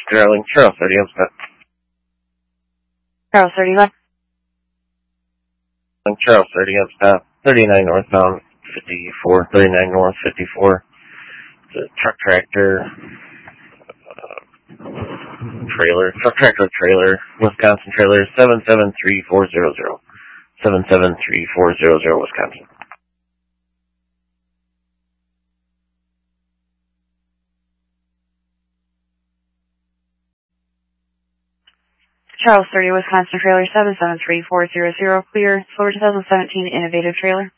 Sterling, Charles 30, Scott. Charles 30 left. Charles 30, Scott. 39 northbound, 54, 39 north, 54. The truck tractor, trailer, Wisconsin trailer, 773400. 773400, Wisconsin. Charles 30, Wisconsin trailer, 773400, clear, Silver 2017 Innovative trailer.